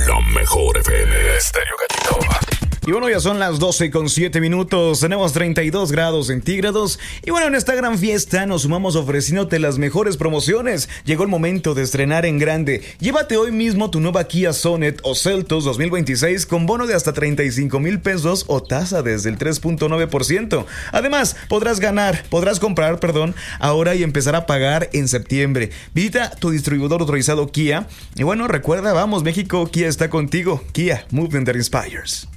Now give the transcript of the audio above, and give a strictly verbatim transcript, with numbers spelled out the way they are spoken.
La mejor F M Estéreo Gatito. Y bueno, ya son las doce con siete minutos, tenemos treinta y dos grados centígrados. Y bueno, en esta gran fiesta nos sumamos ofreciéndote las mejores promociones. Llegó el momento de estrenar en grande. Llévate hoy mismo tu nueva Kia Sonet o Seltos dos mil veintiséis con bono de hasta treinta y cinco mil pesos o tasa desde el tres punto nueve por ciento. Además, podrás ganar, podrás comprar, perdón, ahora y empezar a pagar en septiembre. Visita tu distribuidor autorizado Kia. Y bueno, recuerda, vamos México, Kia está contigo. Kia, movement that inspires.